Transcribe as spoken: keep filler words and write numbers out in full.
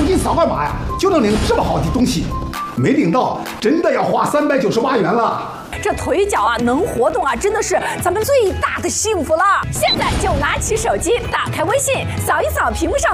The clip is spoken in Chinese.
金扫个码呀，就能领这么好的东西。没领到，真的要花三百九十八元了。 这腿脚啊，能活动啊，真的是咱们最大的幸福了。现在就拿起手机，打开微信，扫一扫屏幕上